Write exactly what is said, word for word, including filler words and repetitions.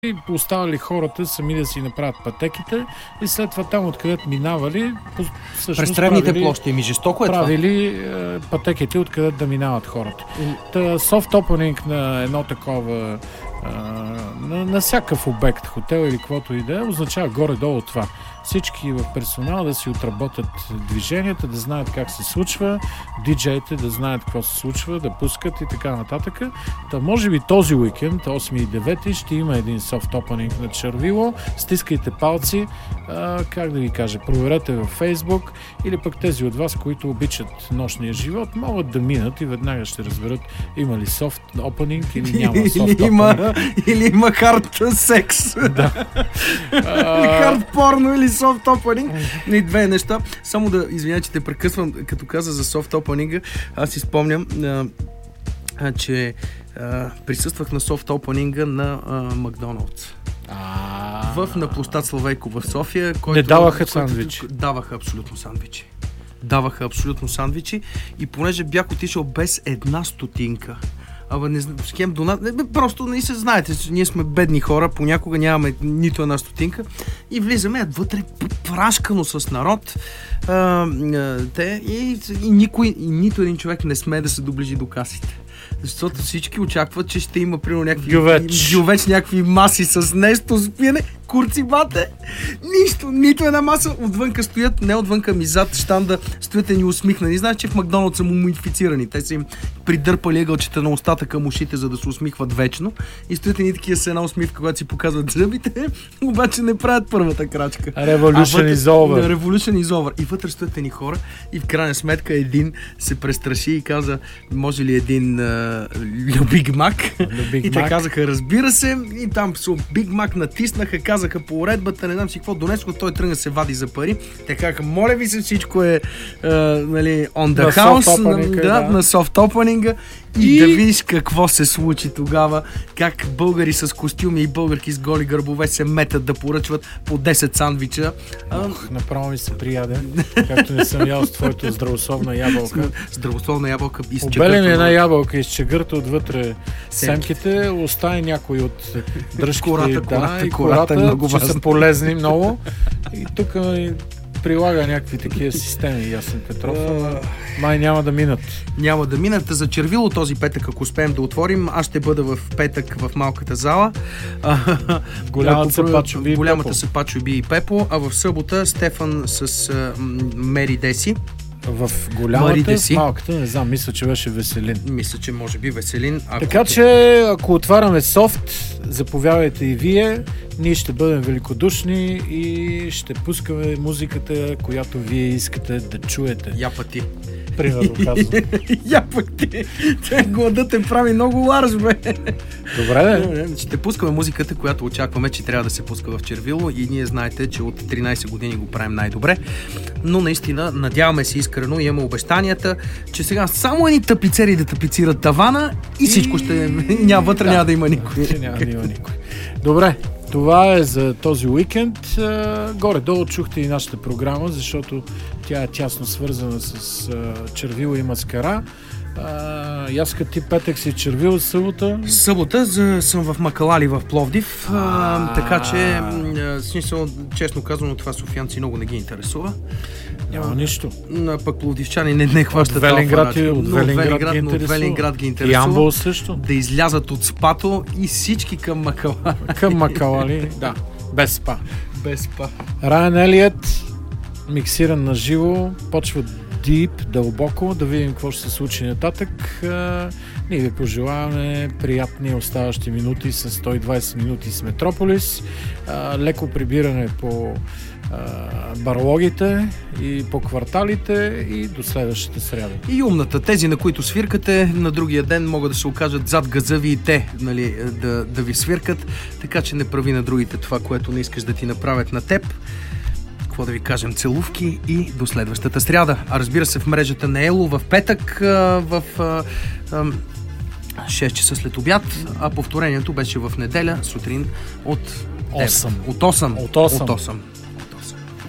и оставали хората сами да си направят пътеките и след това там, откъдето минавали, през тревните площи. Ми жестоко е правили това. Пътеките, откъдето да минават хората. Та, софт опенинг на едно такова на, на всякакъв обект, хотел или каквото и да е, означава горе-долу това. Всички в персонал да си отработят движенията, да знаят как се случва, диджеите да знаят какво се случва, да пускат и така нататък. Та може би този уикенд, осми и девети, ще има един софт опенинг на Червило. Стискайте палци, а, как да ви кажа, проверете във Фейсбук или пък тези от вас, които обичат нощния живот, могат да минат и веднага ще разберат има ли софт опенинг или няма софт опенинг. Или има хард секс. Да. Хард порно или софт опенинг. И две неща. Само да, извиня, че те прекъсвам, като каза за софт опенинга, аз си спомням, а, а, че а, присъствах на софт опенинга на а, Макдоналдс. В на площад Славейко в София. Който, не даваха сандвичи. Даваха абсолютно сандвичи. Даваха абсолютно сандвичи и понеже бях отишъл без една стотинка, Абе, не знам, с кем донат... Просто не се знаете, ние сме бедни хора, понякога нямаме нито една стотинка и влизаме вътре прашкано с народ а, а, те и, и никой, и нито един човек не смее да се доближи до касите. Защото всички очакват, че ще има примерно някакви гювеч. гювеч, някакви маси с нещо с пиене. Курци бате, нищо, нито една маса. Отвънка стоят, не отвънка ми зад щанда, стоят ни усмихнани. Знаеш, че в Макдоналдс са му мумифицирани. Те са им придърпали ъгълчета на устата към ушите, за да се усмихват вечно. И стоят ни такива с една усмивка, когато си показват зъбите, обаче не правят първата крачка. Revolution is over. Revolution is over. И вътре стоят ни хора и в крайна сметка един се престраши и каза, може ли един uh, Биг Мак? И те казаха, разбира се. И там с Биг Мак натиснаха, казаха по уредбата, не знам си какво донеско, той тръгна се вади за пари. Те казаха, моля ви се, всичко е uh, нали, on the на house, на, да, да, на софт опенинга. И, и да видиш какво се случи тогава, как българи с костюми и българки с голи гърбове се метат да поръчват по десет сандвича. Ох, направо ми се прияде, както не съм ял с твоето здравословна ябълка. Здравословна ябълка из чегърта. Обелен една ябълка из чегърта, отвътре семките, остави някой от дръжките кората, да, кората, и кората, кората, кората че са полезни много. И тук прилага някакви такива системи, Ясен Петров, uh, май няма да минат. Няма да минат. За Червило този петък, ако успеем да отворим, аз ще бъда в петък в малката зала. Голямата са Пачо Би и Голямата са Пачо Би и Пепо, а в събота Стефан с uh, Мери Деси. В голямата, в малката, не знам, мисля, че беше Веселин. Мисля, че може би Веселин. Ако така че, ако отваряме софт, заповядайте и вие, ние ще бъдем великодушни и ще пускаме музиката, която вие искате да чуете. Я пъти. Примерно казвам. Я пък ти. Гладът те прави много ларж, бе. Добре, бе. Ще пускаме музиката, която очакваме, че трябва да се пуска в Червило и ние знаете, че от тринайсет години го правим най-добре. Но наистина, надяваме се искрено и имаме обещанията, че сега само едни таплицери да таплицират тавана и, и... всичко ще... Няма, вътре да, няма да има никой. Няма да има никой. Добре. Това е за този уикенд. Горе-долу чухте и нашата програма, защото тя е тясно свързана с Червило и Маскара. Яска, ти петък си Червило, събота? Събота за, съм в Макалали в Пловдив, а, така че смисъл, честно казано, това софиянци много не ги интересува. Няма нищо. А, пък пловдивчани не, не хващат от Велинград, това. От Велинград, но от Велинград ги интересува. И Ямбол също. Да излязат от спато и всички към Макалали. Към Макалали, да. Без спа. Без спа. Райан Елият, миксиран на живо, почва дип, дълбоко, да видим какво ще се случи нататък. Ние ви пожелаваме приятни оставащи минути с сто и двайсет минути с Метрополис. Леко прибиране по барлогите и по кварталите и до следващата сряда. И умната. Тези, на които свиркате, на другия ден могат да се окажат зад газа ви и те, нали, да, да ви свиркат, така че не прави на другите това, което не искаш да ти направят на теб. Какво да ви кажем, целувки и до следващата сряда. А разбира се, в мрежата на Ело в петък в шест часа след обяд, а повторението беше в неделя сутрин от осем. От осем. От осем. От осем.